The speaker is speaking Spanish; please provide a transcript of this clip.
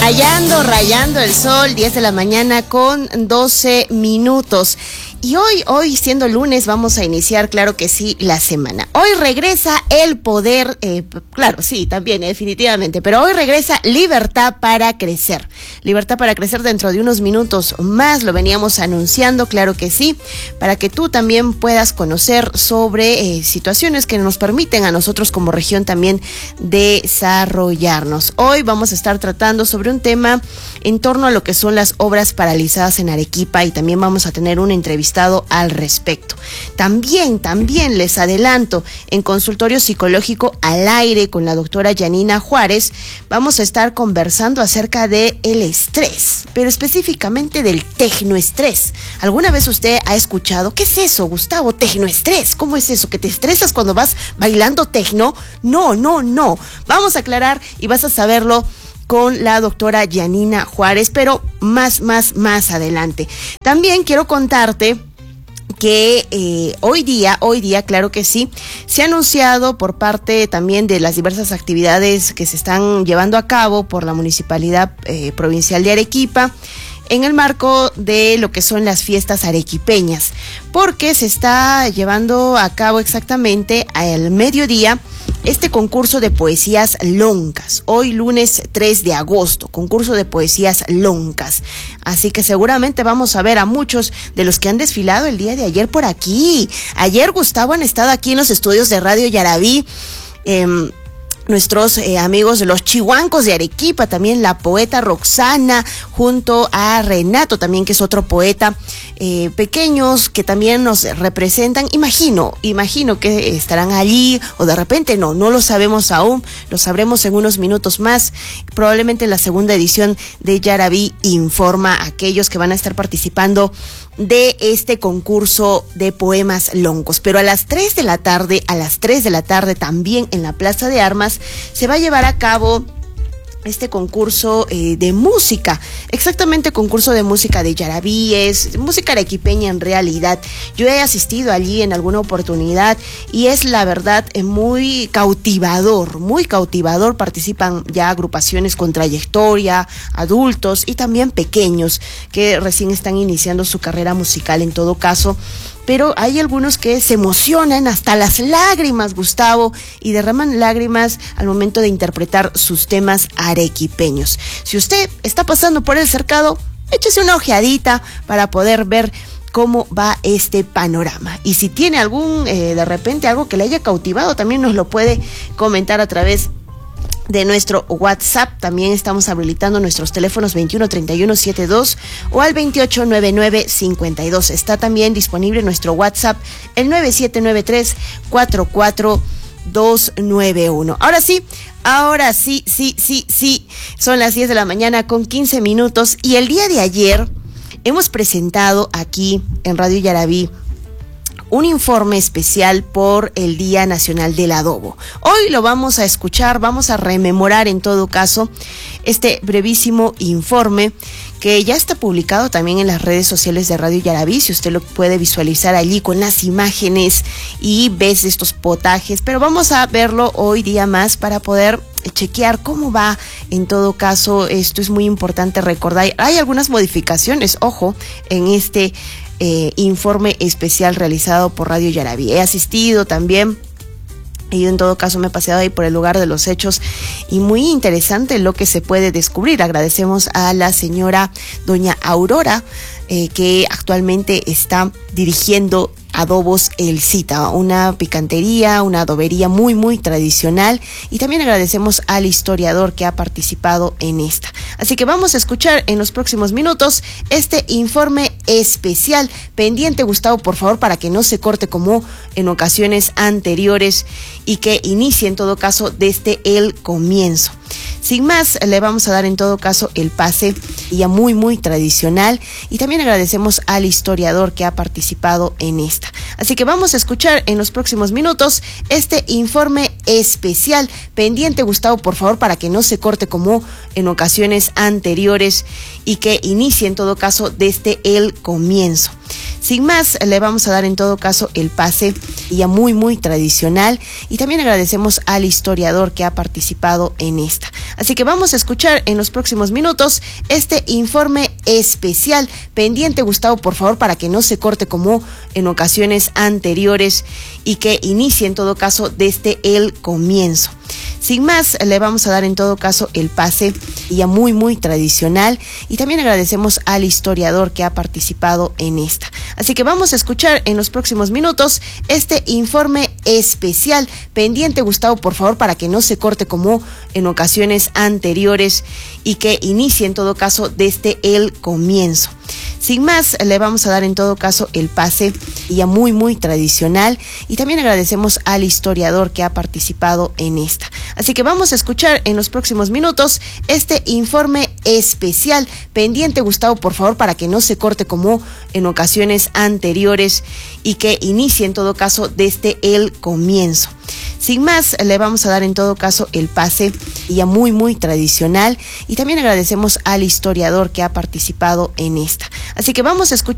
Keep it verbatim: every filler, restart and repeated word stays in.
Rayando, rayando el sol, diez de la mañana con doce minutos. Y hoy, hoy siendo lunes, vamos a iniciar, claro que sí, la semana. Hoy regresa el poder, eh, claro, sí, también, definitivamente, pero hoy regresa Libertad para Crecer. Libertad para Crecer dentro de unos minutos más, lo veníamos anunciando, claro que sí, para que tú también puedas conocer sobre eh, situaciones que nos permiten a nosotros como región también desarrollarnos. Hoy vamos a estar tratando sobre un tema en torno a lo que son las obras paralizadas en Arequipa y también vamos a tener una entrevista al respecto. También, también les adelanto, en consultorio psicológico al aire con la doctora Yanina Juárez, vamos a estar conversando acerca de el estrés, pero específicamente del tecnoestrés. ¿Alguna vez usted ha escuchado? ¿Qué es eso, Gustavo? Tecnoestrés. ¿Cómo es eso? ¿Que te estresas cuando vas bailando tecno? No, no, no. Vamos a aclarar y vas a saberlo con la doctora Yanina Juárez, pero más, más, más adelante. También quiero contarte que eh, hoy día, hoy día, claro que sí, se ha anunciado por parte también de las diversas actividades que se están llevando a cabo por la Municipalidad eh, Provincial de Arequipa, en el marco de lo que son las fiestas arequipeñas, porque se está llevando a cabo exactamente al mediodía este concurso de poesías loncas, hoy lunes tres de agosto, concurso de poesías loncas, así que seguramente vamos a ver a muchos de los que han desfilado el día de ayer por aquí. Ayer, Gustavo, han estado aquí en los estudios de Radio Yarabí, eh, nuestros eh, amigos de los chihuancos de Arequipa, también la poeta Roxana, junto a Renato también, que es otro poeta, eh, pequeños que también nos representan. Imagino, imagino que estarán allí, o de repente no, no lo sabemos aún, lo sabremos en unos minutos más, probablemente en la segunda edición de Yarabí Informa, aquellos que van a estar participando de este concurso de poemas loncos. Pero a las tres de la tarde, a las tres de la tarde también en la Plaza de Armas se va a llevar a cabo este concurso eh, de música, exactamente concurso de música de Yarabí, es música arequipeña en realidad. Yo he asistido allí en alguna oportunidad y es la verdad eh, muy cautivador, muy cautivador. Participan ya agrupaciones con trayectoria, adultos y también pequeños que recién están iniciando su carrera musical en todo caso. Pero hay algunos que se emocionan hasta las lágrimas, Gustavo, y derraman lágrimas al momento de interpretar sus temas arequipeños. Si usted está pasando por el cercado, échese una ojeadita para poder ver cómo va este panorama. Y si tiene algún, eh, de repente, algo que le haya cautivado, también nos lo puede comentar a través de nuestro WhatsApp. También estamos habilitando nuestros teléfonos veintiuno treinta y uno setenta y dos o al veintiocho noventa y nueve cincuenta y dos. Está también disponible nuestro WhatsApp, el nueve siete nueve tres cuatro cuatro dos nueve uno. Ahora sí, ahora sí, sí, sí, sí. Son las diez de la mañana con quince minutos y el día de ayer hemos presentado aquí en Radio Yarabí un informe especial por el Día Nacional del Adobo. Hoy lo vamos a escuchar, vamos a rememorar en todo caso este brevísimo informe que ya está publicado también en las redes sociales de Radio Yarabí, si usted lo puede visualizar allí con las imágenes y ves estos potajes, pero vamos a verlo hoy día más para poder chequear cómo va. En todo caso, esto es muy importante recordar, hay algunas modificaciones, ojo, en este Eh, informe especial realizado por Radio Yarabí. He asistido también y en todo caso me he paseado ahí por el lugar de los hechos y muy interesante lo que se puede descubrir. Agradecemos a la señora doña Aurora eh, que actualmente está dirigiendo Adobos El Cita, una picantería, una adobería muy muy tradicional, y también agradecemos al historiador que ha participado en esta. Así que vamos a escuchar en los próximos minutos este informe especial. Pendiente, Gustavo, por favor, para que no se corte como en ocasiones anteriores y que inicie en todo caso desde el comienzo. Sin más, le vamos a dar en todo caso el pase ya muy muy tradicional, y también agradecemos al historiador que ha participado en esta. Así que vamos a escuchar en los próximos minutos este informe especial. Pendiente, Gustavo, por favor, para que no se corte como en ocasiones anteriores y que inicie en todo caso desde el comienzo. Sin más, le vamos a dar en todo caso el pase ya muy muy tradicional y también agradecemos al historiador que ha participado en esta. Así que vamos a escuchar en los próximos minutos este informe especial. Pendiente, Gustavo, por favor, para que no se corte como en ocasiones anteriores y que inicie en todo caso desde el comienzo. Sin más, le vamos a dar en todo caso el pase ya muy muy tradicional y también agradecemos al historiador que ha participado en esta. Así que vamos a escuchar en los próximos minutos este informe especial. Pendiente, Gustavo, por favor, para que no se corte como en ocasiones anteriores y que inicie en todo caso desde el comienzo. Sin más, le vamos a dar en todo caso el pase ya muy muy tradicional y también agradecemos al historiador que ha participado en esta. Así que vamos a escuchar en los próximos minutos este informe especial. Pendiente, Gustavo, por favor, para que no se corte como en ocasiones anteriores y que inicie en todo caso desde el comienzo. Sin más, le vamos a dar en todo caso el pase ya muy muy tradicional y también agradecemos al historiador que ha participado en esta. Así que vamos a escuchar